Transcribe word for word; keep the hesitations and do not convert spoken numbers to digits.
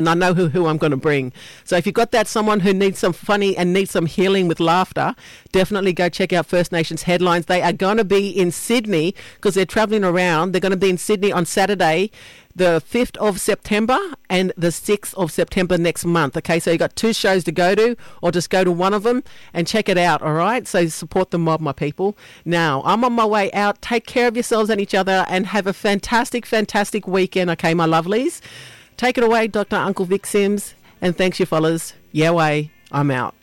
and I know who, who I'm going to bring. So if you've got that someone who needs some funny and needs some healing with laughter, definitely go check out First Nations Headlines. They are going to be in Sydney because they're travelling around. They're going to be in Sydney on Saturday, the fifth of September and the sixth of September next month. Okay, so you've got two shows to go to, or just go to one of them and check it out, all right? So support the mob, my people. Now, I'm on my way out. Take care of yourselves and each other and have a fantastic, fantastic weekend, okay, my lovelies? Take it away, Doctor Uncle Vic Sims, and thanks, you fellas. Yeah, way, I'm out.